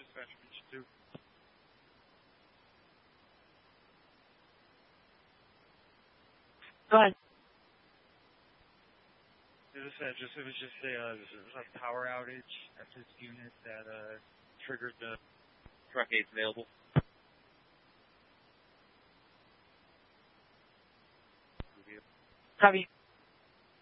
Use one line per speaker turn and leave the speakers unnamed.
dispatch reach to?
Go ahead.
It was just a power outage at this unit that triggered the truck aids available.
Copy.